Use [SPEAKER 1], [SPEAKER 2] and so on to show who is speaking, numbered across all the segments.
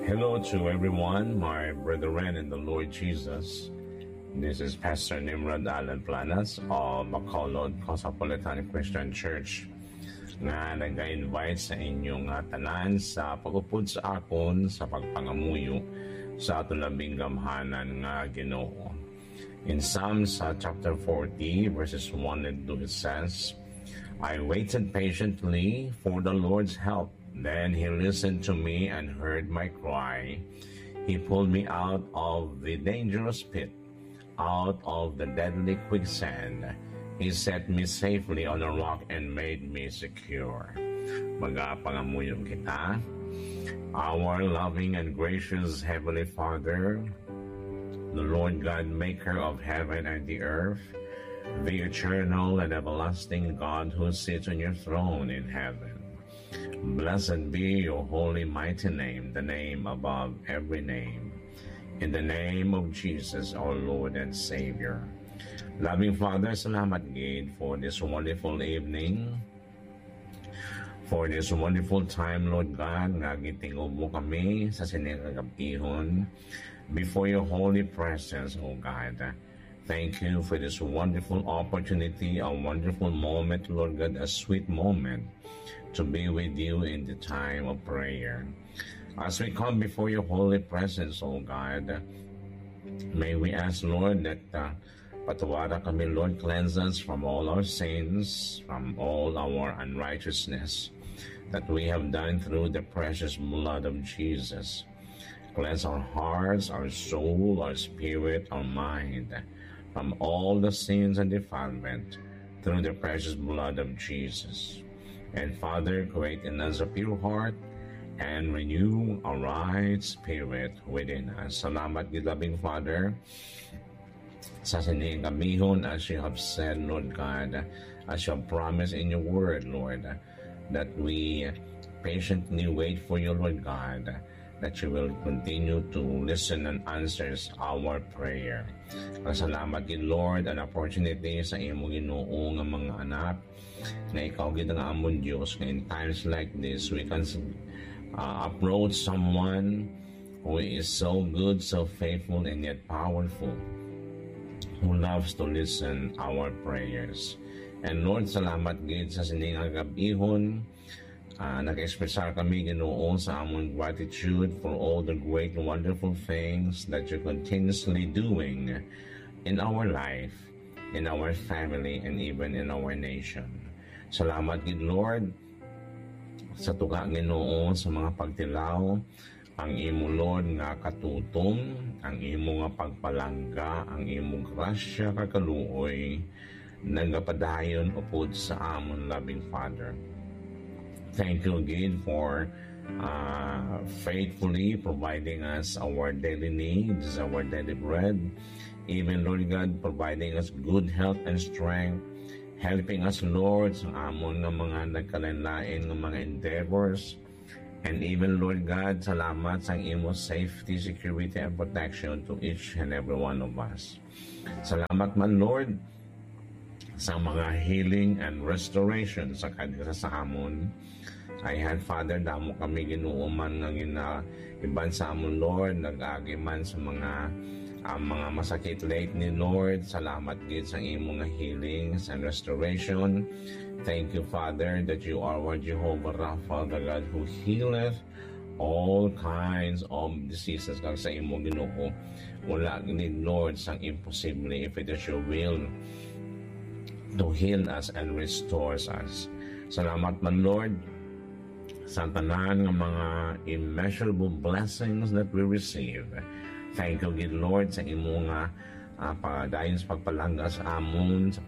[SPEAKER 1] Hello to everyone, my brethren in the Lord Jesus. This is Pastor Nimrod Alan Planas of Bacolod Cosmopolitan Christian Church nga nag-invite sa inyong tanan sa pagupod sa akon sa pagpangamuyo sa atong labing gamhanan nga Ginoo. In Psalms chapter 40 verses 1 and 2 it says, I waited patiently for the Lord's help. Then he listened to me and heard my cry. He pulled me out of the dangerous pit, out of the deadly quicksand. He set me safely on a rock and made me secure. Magapangamuyong kita. Our loving and gracious Heavenly Father, the Lord God, maker of heaven and the earth, the eternal and everlasting God who sits on your throne in heaven. Blessed be your holy mighty name, the name above every name. In the name of Jesus, our Lord and Savior. Loving Father, salamat gid for this wonderful evening, for this wonderful time, Lord God, nga gitingob mo kami sa sinigagabihon before your holy presence, O God. Thank you for this wonderful opportunity, a wonderful moment, Lord God, a sweet moment to be with you in the time of prayer. As we come before your holy presence, O God, may we ask, Lord, that patawaran kami, Lord, cleanse us from all our sins, from all our unrighteousness that we have done through the precious blood of Jesus. Cleanse our hearts, our soul, our spirit, our mind, from all the sins and defilement through the precious blood of Jesus. And Father, create in us a pure heart and renew a right spirit within us. Salamat, loving Father, sa sinigabihon as you have said, Lord God, as you have promised in your word, Lord, that we patiently wait for you, Lord God, that you will continue to listen and answers our prayer. Salamat din, Lord, an opportunity sa imo Ginoo nga mga anak na ikaw gid ang amon Dios. In times like this, we can approach someone who is so good, so faithful, and yet powerful, who loves to listen our prayers. And Lord, salamat gid sa sinigagabihon. Nag-expressar kami, Ginoo, sa among gratitude for all the great and wonderful things that you're continuously doing in our life, in our family, and even in our nation. Salamat, gid Lord, sa tuga, Ginoo, sa mga pagtilaw, ang imo, Lord, nga katutom, ang imo nga pagpalangga, ang imo grasya kakaluoy, nagapadayon upod sa amon loving Father. Thank you again for faithfully providing us our daily needs, our daily bread. Even, Lord God, providing us good health and strength. Helping us, Lord, sa amon ng mga nagkalanlain ng mga endeavors. And even, Lord God, salamat sa imo safety, security, and protection to each and every one of us. Salamat man, Lord, sa mga healing and restoration sa kanila sa amon. I had, Father, damo kami Ginoo man nga iban sa amon, Lord, nag-agi man sa mga masakit lately, Lord. Salamat gid sa imo nga healings and restoration. Thank you, Father, that you are our Jehovah Rapha, the God who healeth all kinds of diseases. Kag sa imo, Ginoo, wala gid, Lord, sang imposible if it is your will to heal us and restores us. Salamat man, Lord, sa tanan ng mga immeasurable blessings that we receive. Thank you, good Lord, sa imo nga dayon sa pagpalangga sa amon, sa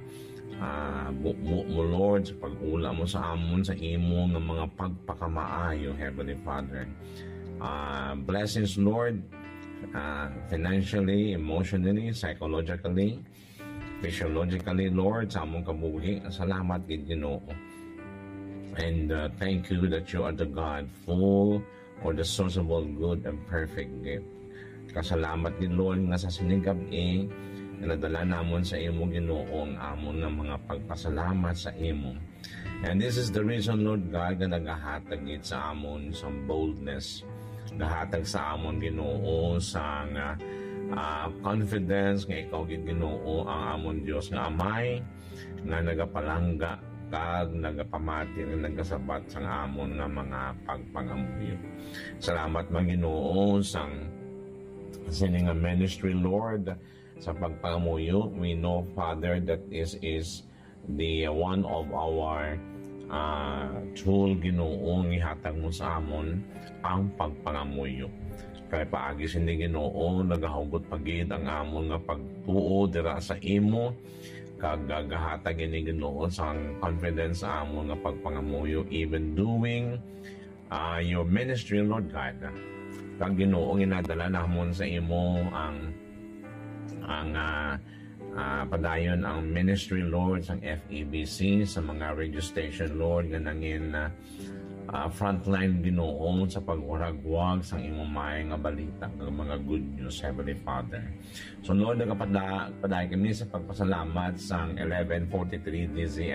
[SPEAKER 1] mo, Lord, sa pag-ula mo sa amon, sa imo nga mga pagpakamaayo, Heavenly Father. Blessings, Lord, financially, emotionally, psychologically, physiologically, Lord, sa among kabuhi. Salamat, gid Ginoo. And thank you that you are the God full or the source of all good and perfect gift. Kasalamat din, Lord, nga sa sinigab-ing na nadala namon sa imo, Ginoo, ang amon nga mga pagpasalamat sa imo. And this is the reason, Lord God, na nagahatag sa amon some boldness gahatag sa amon Ginoo sang confidence nga ikaw gid Ginoo ang amon Dios nga amay nga nagapalangga kag nagapamati nga nagasabat sang amon nga mga pagpangamuyo. Salamat man Ginoo sang sining ministry, Lord, sa pagpangamuyo. We know, Father, that this is the one of our tool Ginoo ihatag mo sa amon ang pagpangamuyo. Kaya paagi sindi Ginoo nagahugot pagid ang amon nga pagtuo dira sa imo kag gagahatag ini Ginoo sa confidence sa amon nga pagpangamuyo even doing your ministry, Lord God. Kag Ginoo ginadala namon sa imo ang padayon ang ministry, Lord, sang FEBC, sa mga radio station, Lord, nga nangin frontline Ginoo sa pagwaragwag sang imong maayong nga balita, ng mga good news, Heavenly Father. So, Lord, nagapaday kami sa pagpasalamat sang 1143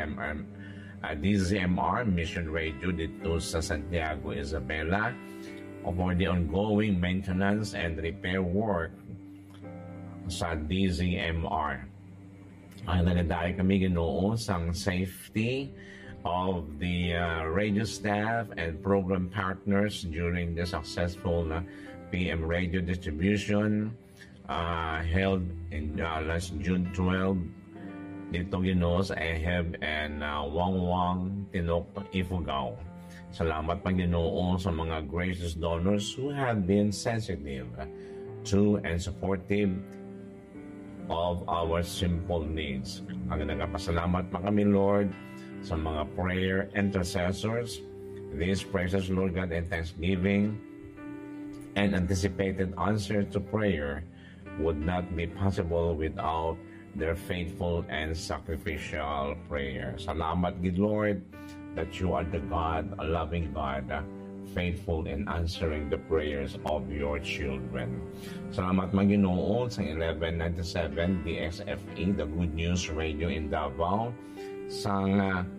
[SPEAKER 1] DZMR Mission Radio dito sa Santiago, Isabela, for the ongoing maintenance and repair work sa DZMR. Nagdadaya kami Ginoo sang safety of the radio staff and program partners during the successful PM radio distribution held in last June 12 dito Ginoo sa Eheb and Wangwang, Tinok, Ifugao. Salamat pa Ginoo sa mga gracious donors who have been sensitive to and supportive of our simple needs. Ang nagpasalamat pa kami, Lord, sa mga prayer intercessors. These precious, Lord God, and thanksgiving and anticipated answer to prayer would not be possible without their faithful and sacrificial prayer. Salamat, good Lord, that you are the God, a loving God, faithful in answering the prayers of your children. Salamat man Ginoo sa 1197 DXFE, the Good News Radio in Davao, sang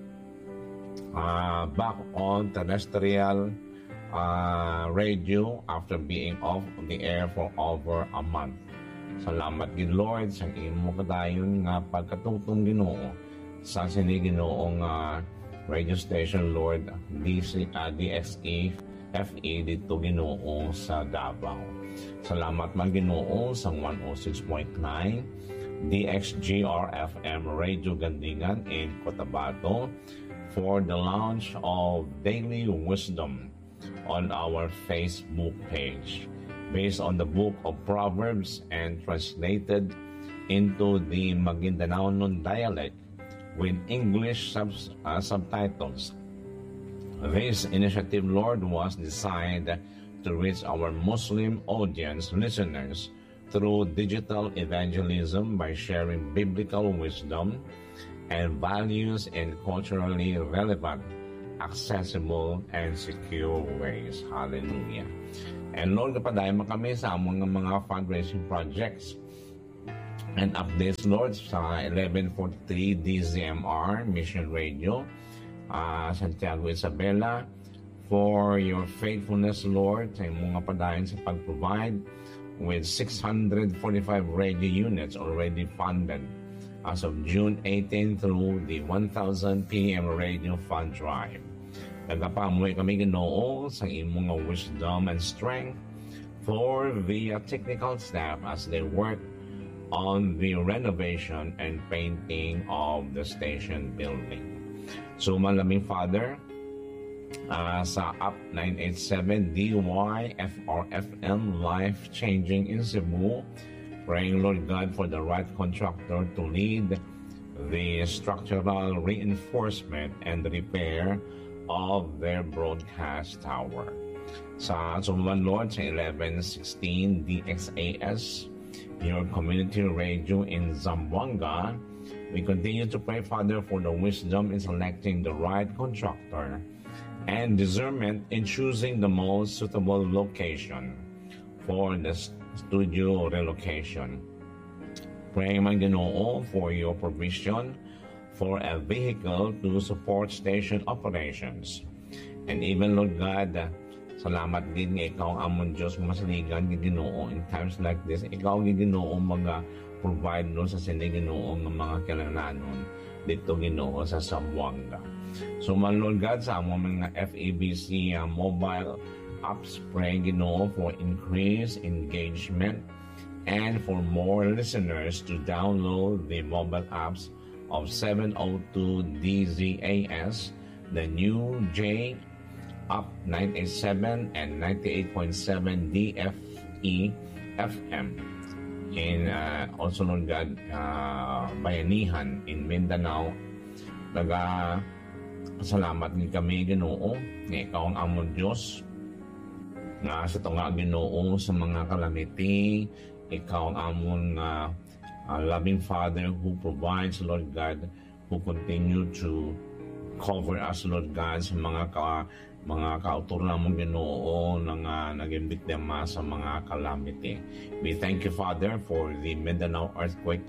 [SPEAKER 1] back on terrestrial radio after being off the air for over a month. Salamat gid Lord sa imo kadayon nga pagkatutong Ginoo sa sini Ginoong radio station, Lord, DXE FE dito Ginoo sa Davao. Salamat man Ginoo sa 106.9 DXGR FM Radio Gandingan in Cotabato for the launch of Daily Wisdom on our Facebook page based on the book of Proverbs and translated into the Maguindanaonon dialect with English subtitles. This initiative, Lord, was designed to reach our Muslim audience listeners through digital evangelism by sharing biblical wisdom and values in culturally relevant, accessible, and secure ways. Hallelujah. And Lord, kapadayon mo kami sa among mga fundraising projects and updates, Lord, sa 1143 DZMR Mission Radio, Santiago, Isabela, for your faithfulness, Lord, sa mga padayon sa pag-provide with 645 radio units already funded as of June 18 through the 1000 PM Radio Fund Drive. Nagapamuhay kami Ginoo sa imong wisdom and strength for the technical staff as they work on the renovation and painting of the station building. So malaming Father, sa UP 987 DYFRFM Life Changing in Cebu, praying Lord God for the right contractor to lead the structural reinforcement and repair of their broadcast tower. Sa Sumuan Lord, sa 1116 DXAS, your community radio in Zamboanga, we continue to pray, Father, for the wisdom in selecting the right contractor and discernment in choosing the most suitable location for the studio relocation. Praying man Ginoo for your provision for a vehicle to support station operations. And even, Lord God, Salamat din nga ikaw ang amon Diyos masaligan nga Ginoo in times like this. Ikaw ang Ginoo provide no sa sini Ginoo ng mga kailanganon dito Ginoo sa Zamboanga. So man Lord God sa among mga FEBC mobile apps, pray Ginoo for increased engagement and for more listeners to download the mobile apps of 702 DZAS, the new J Up 987 and 98.7 DFE FM in also Lord God Bayanihan in Mindanao. Salamat din kami Ginoo nga ikaw ang amon Diyos nga sa tunga Ginoo sa mga calamity. Ikaw ang amon loving Father who provides Lord God, who continue to cover us Lord God sa mga kautor namong Ginoo nga naging biktima sa mga calamity. We thank you, Father, for the Mindanao Earthquake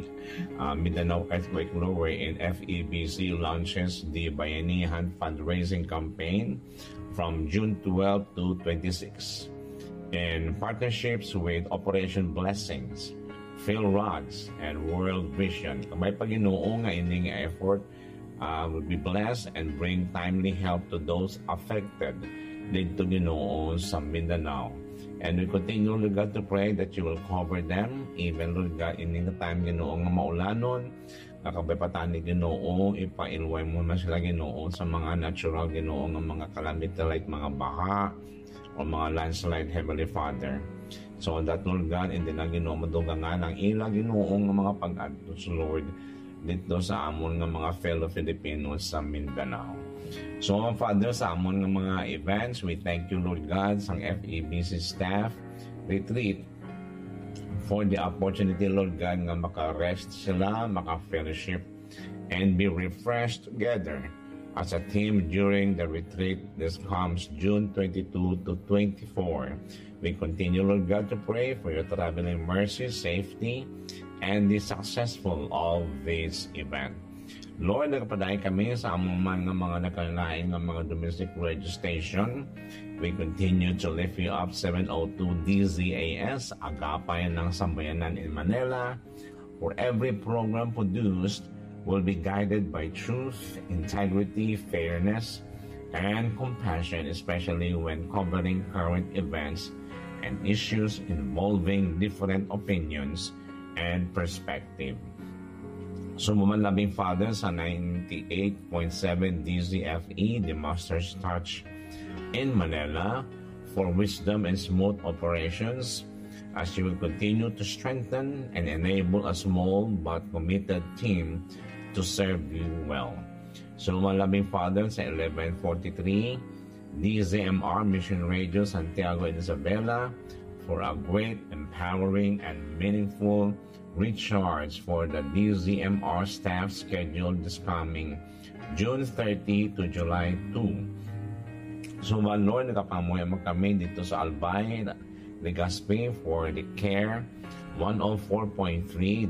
[SPEAKER 1] Mindanao Earthquake Lower in FEBC launches the Bayanihan fundraising campaign from June 12 to 26 in partnerships with Operation Blessings, Phil Rods, and World Vision. Kamay Ginoo nga ining effort will be blessed and bring timely help to those affected dito Ginoo sa Mindanao. And we continue, Lord God, to pray that you will cover them, even, Lord God, in the time Ginoo nga maulanon, nakabay ni Ginoo, ipailway mo na sila Ginoo sa mga natural Ginoo nga mga calamity like mga baha o mga landslide, Heavenly Father. So that, Lord God, hindi na Ginoo madugangan ang ila Ginoo nga mga pag-adtos, Lord, dito sa amon ng mga fellow Filipinos sa Mindanao. So, Father, sa amon ng mga events, we thank you, Lord God, sa FEBC staff retreat for the opportunity, Lord God, nga maka-rest sila, maka-fellowship, and be refreshed together as a team during the retreat. This comes June 22 to 24. We continue, Lord God, to pray for your traveling mercy, safety, and the successful of this event. Lord, nagpaday kami sa among man ng mga nakalain ng mga domestic radio station. We continue to lift you up 702 DZAS, agapay ng sambayanan in Manila. For every program produced will be guided by truth, integrity, fairness, and compassion, especially when covering current events and issues involving different opinions and perspective. Sumumanlabing Father sa 98.7 DZFE, the Master's Touch in Manila, for wisdom and smooth operations as you will continue to strengthen and enable a small but committed team to serve you well. Sumumanlabing Father sa 1143 DZMR Mission Radio Santiago and Isabela, for a great, empowering, and meaningful recharge for the DZMR staff scheduled this coming June 30 to July 2. So, Lord, nakapamuhay mo kami dito sa Albay, Legazpi, for the CARE 104.3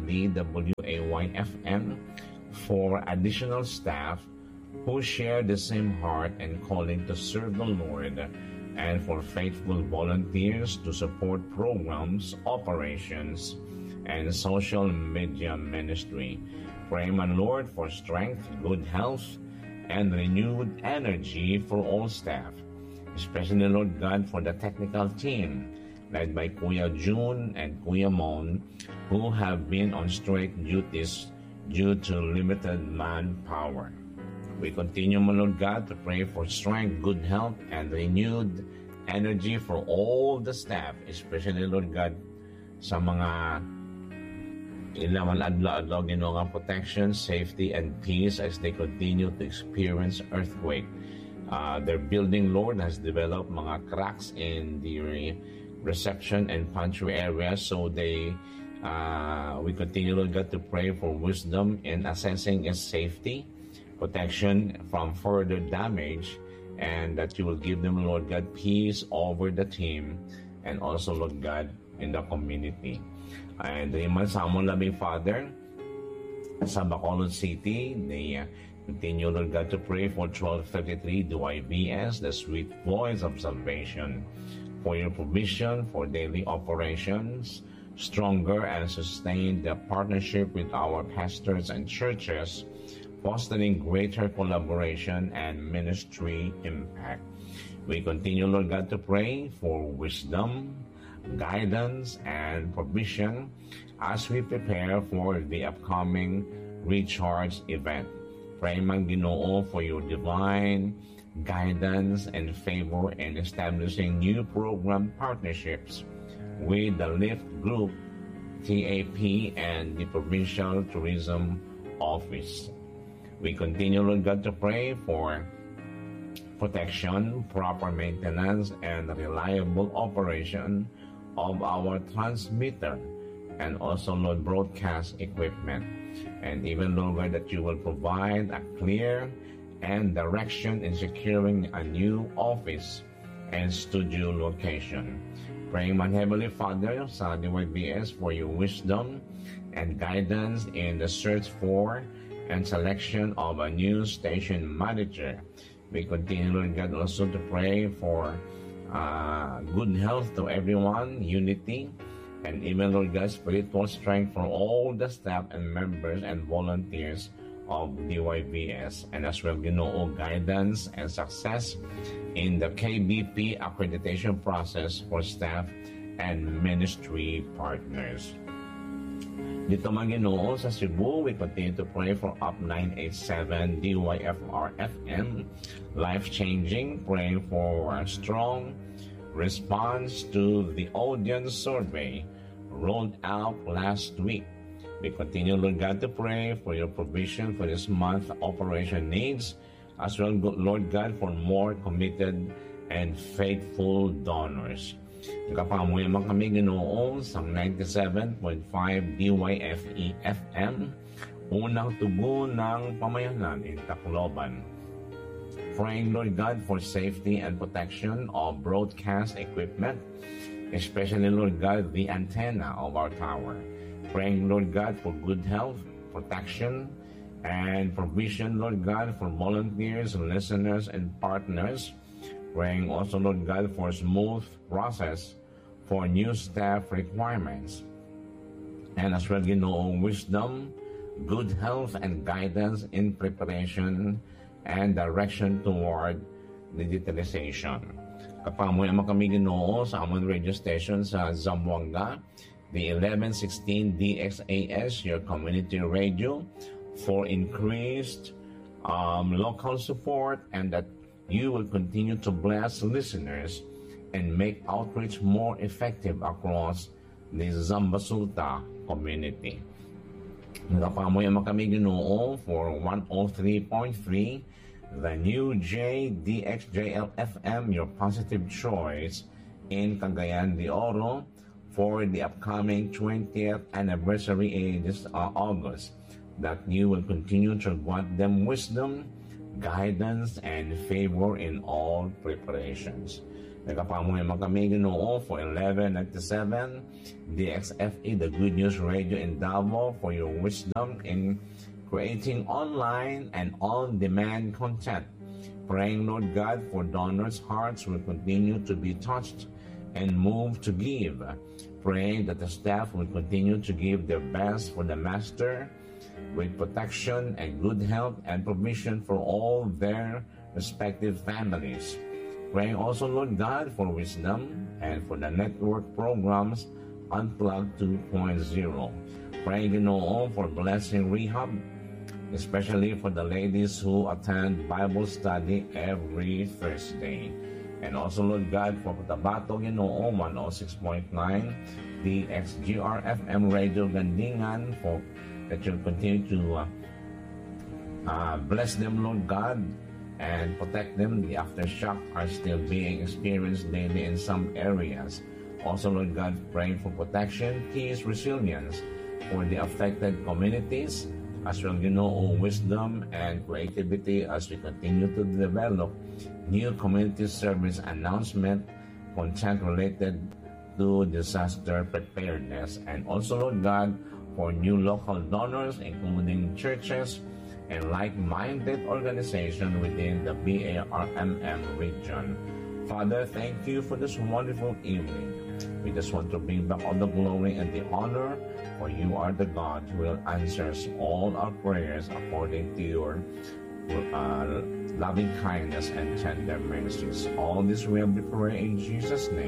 [SPEAKER 1] DWAY FM, for additional staff who share the same heart and calling to serve the Lord, and for faithful volunteers to support programs, operations, and social media ministry. Pray, my Lord, for strength, good health, and renewed energy for all staff, especially, Lord God, for the technical team led by Kuya June and Kuya Mon, who have been on straight duties due to limited manpower. We continue, my Lord God, to pray for strength, good health, and renewed energy for all the staff, especially, Lord God, sa mga ilaman adlaw-adlaw Ginoo protection, safety, and peace as they continue to experience earthquake. Their building, Lord, has developed mga cracks in the reception and pantry areas, so we continue, Lord God, to pray for wisdom in assessing its safety, protection from further damage, and that you will give them, Lord God, peace over the team and also, Lord God, in the community. And the sa among loving Father, sa Bacolod City, the Continue, Lord God, to pray for 1233 DYBS, the sweet voice of salvation, for your provision for daily operations, stronger and sustained partnership with our pastors and churches, fostering greater collaboration and ministry impact. We continue, Lord God, to pray for wisdom, guidance, and provision as we prepare for the upcoming Recharge event. Pray, man Ginoo, for your divine guidance and favor in establishing new program partnerships with the LIFT Group, TAP, and the Provincial Tourism Office. We continue, Lord God, to pray for protection, proper maintenance, and reliable operation of our transmitter and also, Lord, broadcast equipment. And even, Lord God, that you will provide a clear and direction in securing a new office and studio location. Praying, my Heavenly Father, sa DYBS for your wisdom and guidance in the search for and selection of a new station manager. We continue, Lord God, also to pray for good health to everyone, unity, and even, Lord God, spiritual strength for all the staff and members and volunteers of DYBS, and as well, Ginoo, guidance and success in the KBP accreditation process for staff and ministry partners. Dito man, Ginoo, sa Cebu, we continue to pray for Up 987 DYFR FM, life-changing, praying for a strong response to the audience survey rolled out last week. We continue, Lord God, to pray for your provision for this month operation needs, as well, Lord God, for more committed and faithful donors. Nakapamuya man kami, Ginoo, sa 97.5 DYFE FM, unang tubo ng pamayanan in Tacloban. Praying, Lord God, for safety and protection of broadcast equipment, especially, Lord God, the antenna of our tower. Praying, Lord God, for good health, protection, and provision, Lord God, for volunteers, listeners, and partners. Praying also, Lord God, for smooth process for new staff requirements. And as well, Ginoo, wisdom, good health, and guidance in preparation and direction toward digitalization. Kapamuya man kami, Ginoo, sa among radio station sa Zamboanga, the 1116 DXAS, your community radio, for increased local support, and that you will continue to bless listeners and make outreach more effective across the Zambasulta community. Nakapamuya man kami, Ginoo, for 103.3, the new JDXJL FM, your positive choice in Cagayan de Oro, for the upcoming 20th anniversary in this August, that you will continue to grant them wisdom, guidance, and favor in all preparations. Nagkapamuhay man kami, Ginoo, for 1197 DXFE, the Good News Radio in Davao, for your wisdom in creating online and on-demand content. Praying, Lord God, for donors' hearts will continue to be touched and moved to give. Praying that the staff will continue to give their best for the Master, with protection and good health and provision for all their respective families. Praying also, Lord God, for wisdom and for the network programs Unplugged 2.0. Praying, Ginoo, for blessing rehab, especially for the ladies who attend Bible study every Thursday. And also, Lord God, for Cotabato, Ginoo, 106.9 DXGR FM Radio Gandingan, for that you'll continue to bless them, Lord God, and protect them. The aftershock are still being experienced daily in some areas. Also, Lord God, praying for protection, peace, resilience for the affected communities, as well, wisdom and creativity as we continue to develop new community service announcement content related to disaster preparedness. And also, Lord God, for new local donors, including churches and like-minded organization within the BARMM region. Father, thank you for this wonderful evening. We just want to bring back all the glory and the honor, for you are the God who will answer all our prayers according to your loving kindness and tender mercies. All this we have been praying in Jesus' name.